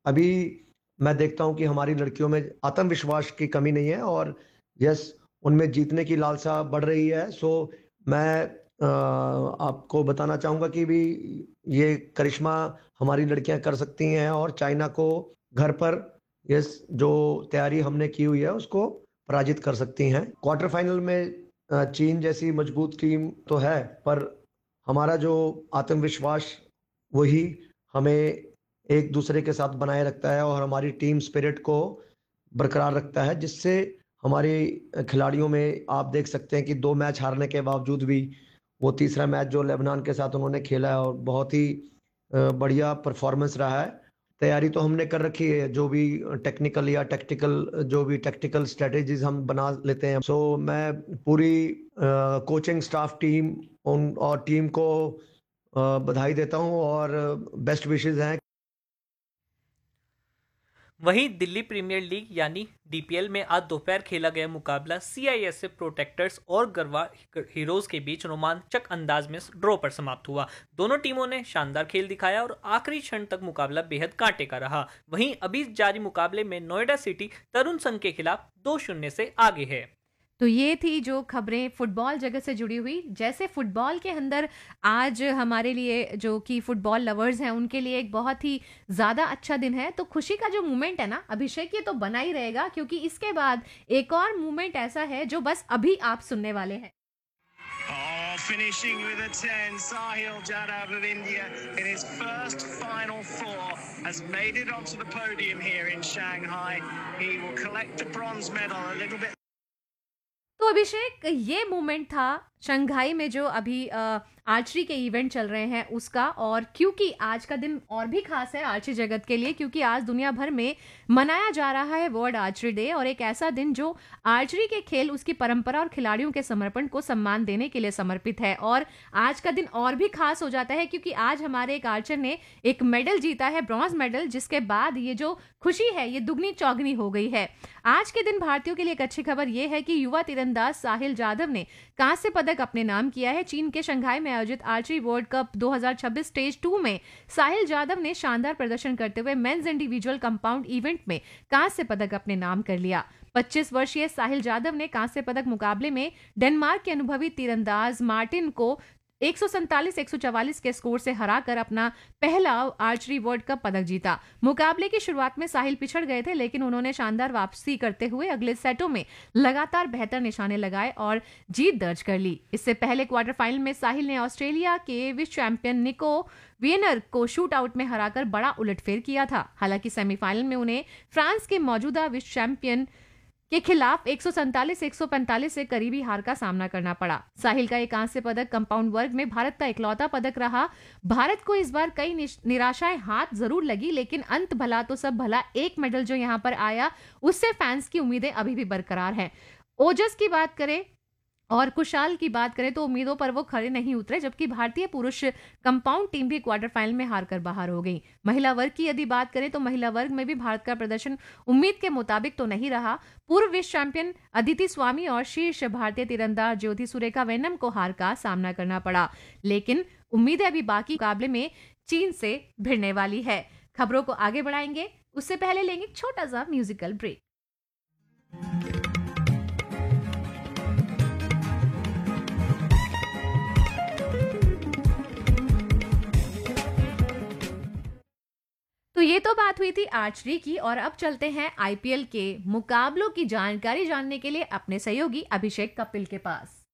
अभी मैं देखता हूँ कि हमारी लड़कियों में आत्मविश्वास की कमी नहीं है और यस, उनमें जीतने की लालसा बढ़ रही है। सो मैं आपको बताना चाहूँगा कि भी ये करिश्मा हमारी लड़कियाँ कर सकती हैं और चाइना को घर पर यस, जो तैयारी हमने की हुई है उसको पराजित कर सकती हैं। क्वार्टर फाइनल में चीन जैसी मजबूत टीम तो है, पर हमारा जो आत्मविश्वास वही हमें एक दूसरे के साथ बनाए रखता है और हमारी टीम स्पिरिट को बरकरार रखता है, जिससे हमारे खिलाड़ियों में आप देख सकते हैं कि 2 मैच हारने के बावजूद भी वो तीसरा मैच जो लेबनान के साथ उन्होंने खेला है और बहुत ही बढ़िया परफॉर्मेंस रहा है। तैयारी तो हमने कर रखी है, जो भी टेक्निकल या टैक्टिकल जो भी टेक्टिकल स्ट्रेटजीज हम बना लेते हैं। सो मैं पूरी कोचिंग स्टाफ टीम उन और टीम को बधाई देता हूँ और बेस्ट विशेस हैं। वहीं दिल्ली प्रीमियर लीग यानी डीपीएल में आज दोपहर खेला गया मुकाबला सीआईएसएफ प्रोटेक्टर्स और गरवा हीरोज के बीच रोमांचक अंदाज में ड्रॉ पर समाप्त हुआ। दोनों टीमों ने शानदार खेल दिखाया और आखिरी क्षण तक मुकाबला बेहद कांटे का रहा। वहीं अभी जारी मुकाबले में नोएडा सिटी तरुण संघ के खिलाफ 2-0 से आगे है। तो ये थी जो खबरें फुटबॉल जगत से जुड़ी हुई। जैसे फुटबॉल के अंदर आज हमारे लिए जो कि फुटबॉल लवर्स हैं उनके लिए एक बहुत ही ज़्यादा अच्छा दिन है, तो खुशी का जो मोमेंट है ना अभिषेक, ये तो बना ही रहेगा, क्योंकि इसके बाद एक और मोमेंट ऐसा है जो बस अभी आप सुनने वाले हैं। Oh, finishing with a 10, Sahil Jadhav of India in his first Final Four has made it onto the podium here in Shanghai. He will collect the bronze medal a little bit. तो अभिषेक, ये moment था Shanghai में जो अभी archery के event चल रहे हैं उसका, और क्योंकि आज का दिन और भी खास है आर्चरी जगत के लिए, क्योंकि आज दुनिया भर में मनाया जा रहा है वर्ल्ड आर्चरी डे, और एक ऐसा दिन जो आर्चरी के खेल, उसकी परंपरा और खिलाड़ियों के समर्पण को सम्मान देने के लिए समर्पित है। और आज का दिन और भी खास हो जाता है क्योंकि आज हमारे एक आर्चर ने एक मेडल जीता है, ब्रॉन्ज मेडल, जिसके बाद ये जो खुशी है ये दुगनी चौगनी हो गई है। आज के दिन भारतीयों के लिए एक अच्छी खबर यह है कि युवा तीरंदाज साहिल जाधव ने कांस्य पदक अपने नाम किया है। चीन के शंघाई में आयोजित आर्चरी वर्ल्ड कप 2026 स्टेज 2 में साहिल जाधव ने शानदार प्रदर्शन करते हुए मेंस इंडिविजुअल कंपाउंड इवेंट में कांस्य पदक अपने नाम कर लिया। 25 वर्षीय साहिल जाधव ने कांस्य पदक मुकाबले में डेनमार्क के अनुभवी तीरंदाज मार्टिन को 147-144 के स्कोर से हराकर अपना पहला आर्चरी वर्ल्ड कप पदक जीता। मुकाबले की शुरुआत में साहिल पिछड़ गए थे, लेकिन उन्होंने शानदार वापसी करते हुए अगले सेटों में लगातार बेहतर निशाने लगाए और जीत दर्ज कर ली। इससे पहले क्वार्टर फाइनल में साहिल ने ऑस्ट्रेलिया के विश्व चैंपियन निको वियनर को शूट आउट में हराकर बड़ा उलटफेर किया था। हालांकि सेमीफाइनल में उन्हें फ्रांस के मौजूदा विश्व चैंपियन के खिलाफ 147-145 से करीबी हार का सामना करना पड़ा। साहिल का एक कांस्य पदक कंपाउंड वर्ग में भारत का इकलौता पदक रहा। भारत को इस बार कई निराशाएं हाथ जरूर लगी, लेकिन अंत भला तो सब भला, एक मेडल जो यहां पर आया उससे फैंस की उम्मीदें अभी भी बरकरार हैं। ओजस की बात करें और कुशाल की बात करें तो उम्मीदों पर वो खड़े नहीं उतरे, जबकि भारतीय पुरुष कंपाउंड टीम भी क्वार्टर फाइनल में हारकर बाहर हो गई। महिला वर्ग की यदि बात करें तो महिला वर्ग में भी भारत का प्रदर्शन उम्मीद के मुताबिक तो नहीं रहा। पूर्व विश्व चैंपियन अदिति स्वामी और शीर्ष भारतीय तीरंदाज ज्योति सुरेखा वेनम को हार का सामना करना पड़ा, लेकिन उम्मीदें अभी बाकी मुकाबले में चीन से भिड़ने वाली है। खबरों को आगे बढ़ाएंगे, उससे पहले लेंगे एक छोटा सा म्यूजिकल ब्रेक। तो ये तो बात हुई थी आर्चरी की, और अब चलते हैं आईपीएल के मुकाबलों की जानकारी जानने के लिए अपने सहयोगी अभिषेक कपिल के पास।